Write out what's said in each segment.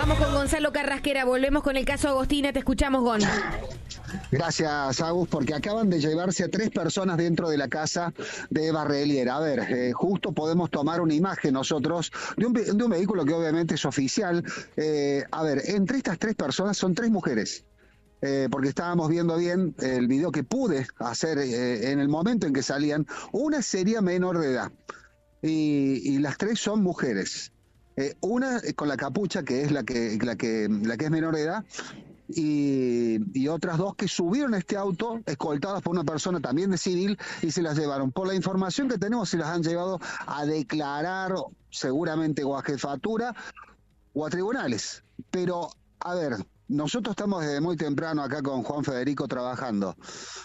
Vamos con Gonzalo Carrasquera, volvemos con el caso Agostina, te escuchamos, Gon. Gracias, Agus, porque acaban de llevarse a 3 personas dentro de la casa de Barreliera. A ver, justo podemos tomar una imagen nosotros de un vehículo que obviamente es oficial. A ver, entre estas 3 personas son 3 mujeres. Porque estábamos viendo bien el video que pude hacer en el momento en que salían. Una sería menor de edad y las 3 son mujeres. Una con la capucha, que es la que es menor de edad, y otras 2 que subieron a este auto escoltadas por una persona también de civil y se las llevaron. Por la información que tenemos, se las han llevado a declarar seguramente o a jefatura o a tribunales. Pero, a ver, nosotros estamos desde muy temprano acá con Juan Federico trabajando.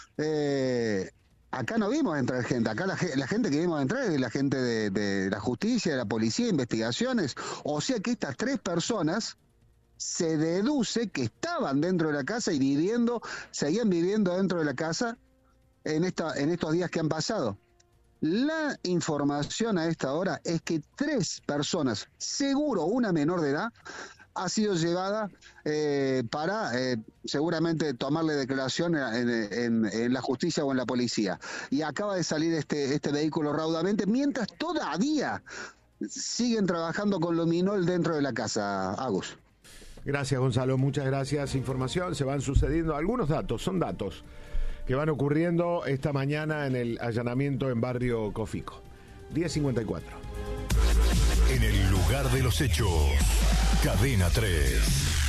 Acá no vimos entrar gente, acá la gente que vimos entrar es la gente de la justicia, de la policía, investigaciones. O sea que estas 3 personas se deduce que estaban dentro de la casa y seguían viviendo dentro de la casa en estos días que han pasado. La información a esta hora es que 3 personas, seguro una menor de edad, ha sido llevada para seguramente tomarle declaración en la justicia o en la policía. Y acaba de salir este vehículo raudamente, mientras todavía siguen trabajando con luminol dentro de la casa, Agus. Gracias, Gonzalo, muchas gracias. Información, se van sucediendo algunos datos, son datos que van ocurriendo esta mañana en el allanamiento en Barrio Cofico. 10:54. En el lugar de los hechos, Cadena 3.